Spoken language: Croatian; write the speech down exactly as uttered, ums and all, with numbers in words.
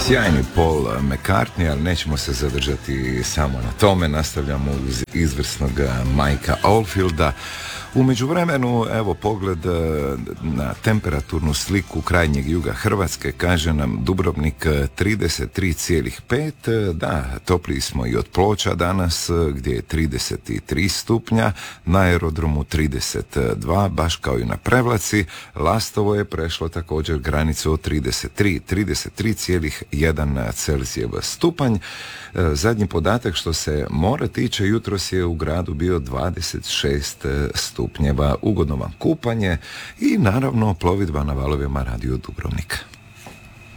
Sjajni Paul McCartney, ali nećemo se zadržati samo na tome. Nastavljamo uz izvrsnog Mikea Oldfielda. U međuvremenu, evo, pogled na temperaturnu sliku krajnjeg juga Hrvatske, kaže nam Dubrovnik trideset tri zarez pet, da, topliji smo i od Ploča danas, gdje je trideset tri stupnja, na aerodromu trideset dva, baš kao i na Prevlaci. Lastovo je prešlo također granicu od trideset tri, trideset tri zarez jedan Celzijev stupanj. Zadnji podatak što se mora tiče, jutros je u gradu bio dvadeset šest stupnjeva. Ugodno vam kupanje i naravno plovidba na valovima Radio Dubrovnika.